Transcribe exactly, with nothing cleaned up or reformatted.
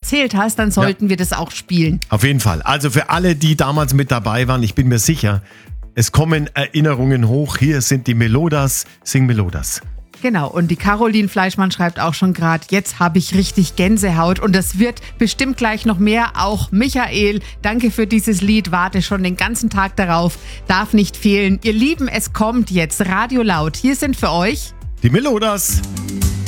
erzählt hast, dann sollten ja. wir das auch spielen. Auf jeden Fall. Also für alle, die damals mit dabei waren, ich bin mir sicher, es kommen Erinnerungen hoch. Hier sind die Melodas. Sing Melodas. Genau, und die Caroline Fleischmann schreibt auch schon gerade, jetzt habe ich richtig Gänsehaut und das wird bestimmt gleich noch mehr. Auch Michael, danke für dieses Lied, warte schon den ganzen Tag darauf, darf nicht fehlen. Ihr Lieben, es kommt jetzt Radio Laut. Hier sind für euch die Melodas.